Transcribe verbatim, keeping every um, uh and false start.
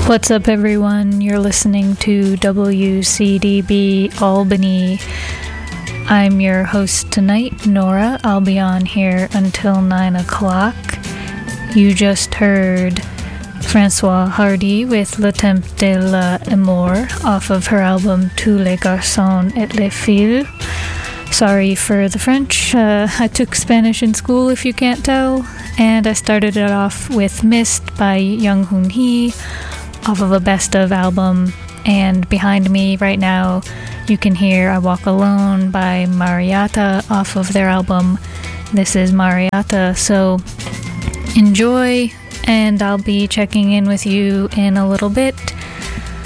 What's up, everyone? You're listening to W C D B Albany. I'm your host tonight, Nora. I'll be on here until nine o'clock. You just heard François Hardy with Le Temps de l'Amour off of her album Tous les garçons et les filles. Sorry for the French. Uh, I took Spanish in school, if you can't tell. And I started it off with Mist by Young Hoon Hee off of a Best Of album. And behind me right now, you can hear I Walk Alone by Mariata off of their album This Is Mariata. So enjoy, and I'll be checking in with you in a little bit.